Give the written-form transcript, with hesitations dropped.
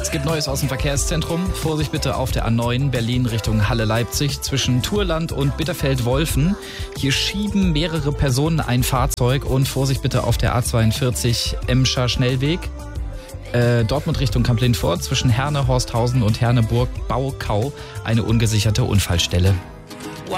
es gibt Neues aus dem Verkehrszentrum. Vorsicht bitte auf der A9 Berlin Richtung Halle-Leipzig zwischen Thurland und Bitterfeld-Wolfen. Hier schieben mehrere Personen ein Fahrzeug und Vorsicht bitte auf der A42 Emscher Schnellweg. Dortmund Richtung Kamp-Lindfort zwischen Herne, Horsthausen und Herne-Burg-Baukau eine ungesicherte Unfallstelle.